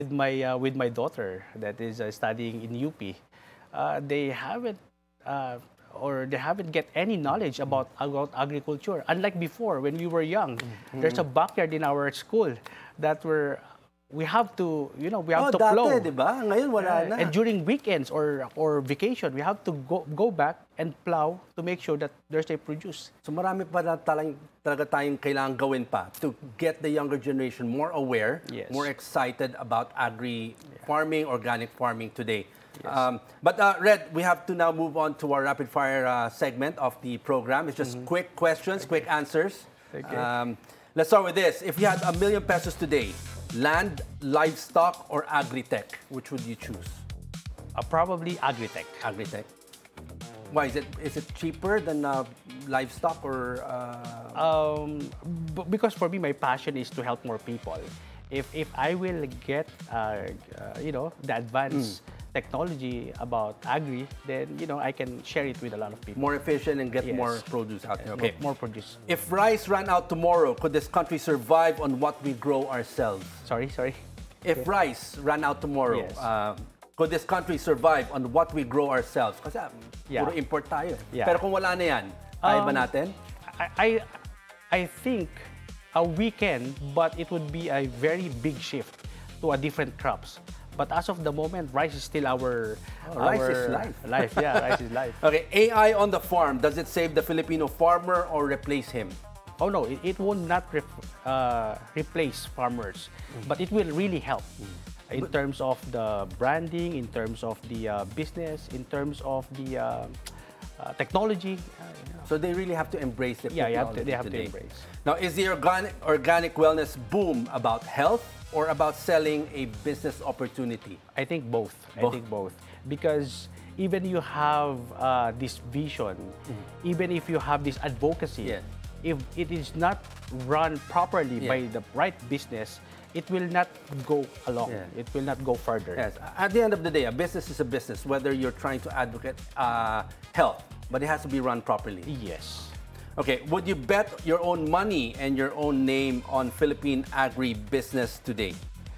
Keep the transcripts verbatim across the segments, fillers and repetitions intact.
with my uh, with my daughter that is uh, studying in U P, uh, they haven't uh, or they haven't get any knowledge about about agriculture. Unlike before, when we were young, mm-hmm. there's a backyard in our school that were we have to, you know, we have oh, to dati, plow. di ba? Ngayon wala uh, na. And during weekends or or vacation, we have to go go back and plow to make sure that there's a produce. So marami pa na talang, talaga tayong kailangang gawin pa to get the younger generation more aware, yes. more excited about agri yeah. farming, organic farming today. Yes. Um, but uh, Red, we have to now move on to our rapid fire uh, segment of the program. It's just mm-hmm. quick questions, okay. quick answers. Okay. Um, let's start with this. If you had a million pesos today, land, livestock, or agri-tech, which would you choose? Uh, probably agri-tech. Agri-tech. Why is it? Is it cheaper than uh, livestock or? Uh... Um, b- because for me, my passion is to help more people. If if I will get uh, uh, you know the advanced mm. technology about agri, then you know I can share it with a lot of people. More efficient and get yes. more produce out there. Okay, more, more produce. If rice ran out tomorrow, could this country survive on what we grow ourselves? Sorry, sorry. If okay. rice ran out tomorrow, yes. uh, could this country survive on what we grow ourselves? Kasi yeah. puro import tayo. Yeah. Pero kung wala na yan, kaya um, ba natin? I I, I think uh, we can, but it would be a very big shift to a different crops. But as of the moment, rice is still our... Oh, our rice is life. Life, yeah, rice is life. Okay, A I on the farm, does it save the Filipino farmer or replace him? Oh no, it, it will not rep, uh, replace farmers, mm. but it will really help mm. in but, terms of the branding, in terms of the uh, business, in terms of the uh, uh, technology. Uh, you know. So they really have to embrace the yeah, technology you have to, they have today. to embrace. Now, is the organic, organic wellness boom about health or about selling a business opportunity? I think both. both. I think both. Because even you have uh, this vision, mm-hmm. even if you have this advocacy, yeah. if it is not run properly yeah. by the right business, it will not go along. Yeah. It will not go further. Yes. At the end of the day, a business is a business, whether you're trying to advocate uh, health, but it has to be run properly. Yes. Okay, would you bet your own money and your own name on Philippine agri-business today?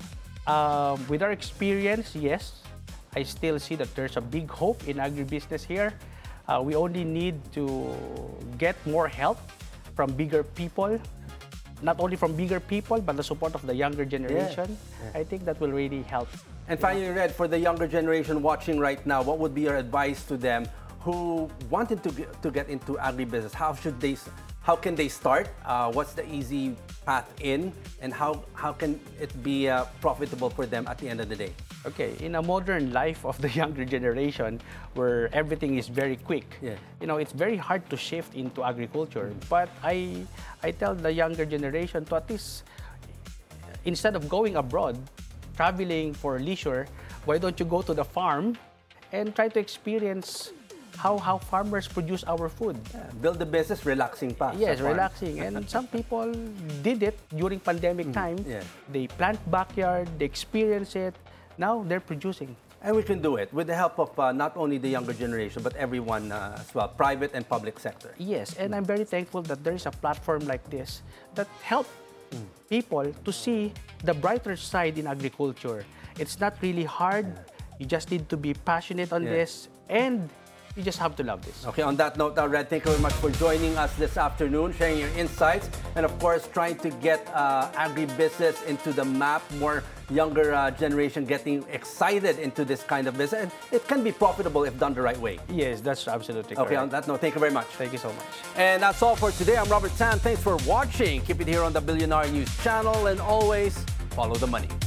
Uh, with our experience, yes. I still see that there's a big hope in agribusiness here. Uh, we only need to get more help from bigger people, not only from bigger people, but the support of the younger generation. Yeah. Yeah. I think that will really help. And finally, Red, for the younger generation watching right now, what would be your advice to them who wanted to get, to get into agribusiness? How should they, how can they start? Uh, what's the easy path in, and how how can it be uh, profitable for them at the end of the day? Okay, in a modern life of the younger generation, where everything is very quick, yeah. you know, it's very hard to shift into agriculture. Mm. But I I tell the younger generation to at least, instead of going abroad, traveling for leisure, why don't you go to the farm and try to experience how how farmers produce our food. Yeah, build the business, relaxing pa. Yes, relaxing. And some people did it during pandemic time. Yeah. They plant backyard, they experience it. Now they're producing. And we can do it with the help of uh, not only the younger generation, but everyone uh, as well, private and public sector. Yes, and I'm very thankful that there is a platform like this that help mm. people to see the brighter side in agriculture. It's not really hard. Yeah. You just need to be passionate on yeah. this, and you just have to love this. Okay, on that note, uh, Red, thank you very much for joining us this afternoon, sharing your insights, and of course, trying to get uh, agribusiness into the map, more younger uh, generation getting excited into this kind of business. And it can be profitable if done the right way. Yes, that's absolutely correct. Okay, on that note, thank you very much. Thank you so much. And that's all for today. I'm Robert Tan. Thanks for watching. Keep it here on the Billionaire News channel, and always follow the money.